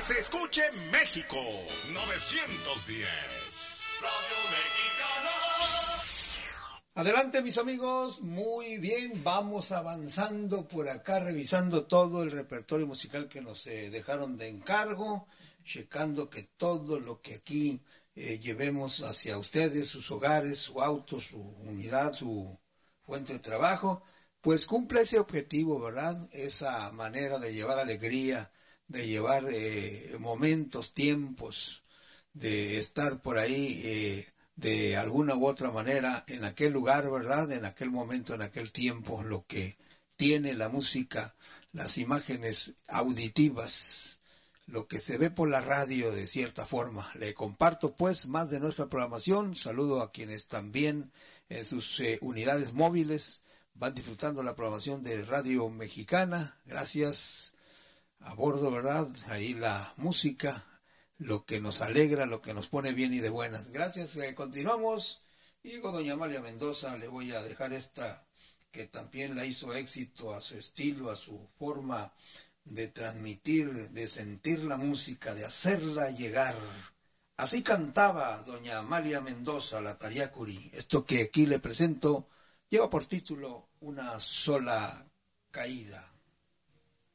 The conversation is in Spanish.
se escuche México. 910. Radio Mexicana. Adelante, mis amigos, muy bien, vamos avanzando por acá, revisando todo el repertorio musical que nos dejaron de encargo, checando que todo lo que aquí llevemos hacia ustedes, sus hogares, su auto, su unidad, su fuente de trabajo, pues cumple ese objetivo, ¿verdad? Esa manera de llevar alegría, de llevar momentos, tiempos, de estar por ahí de alguna u otra manera en aquel lugar, ¿verdad? En aquel momento, en aquel tiempo, lo que tiene la música, las imágenes auditivas, lo que se ve por la radio de cierta forma. Le comparto pues más de nuestra programación. Saludo a quienes también en sus unidades móviles van disfrutando la programación de Radio Mexicana. Gracias a bordo, ¿verdad? Ahí la música, lo que nos alegra, lo que nos pone bien y de buenas. Gracias, continuamos. Y con doña Amalia Mendoza le voy a dejar esta que también la hizo éxito a su estilo, a su forma de transmitir, de sentir la música, de hacerla llegar. Así cantaba doña Amalia Mendoza, la Tariacuri. Esto que aquí le presento lleva por título Una sola caída.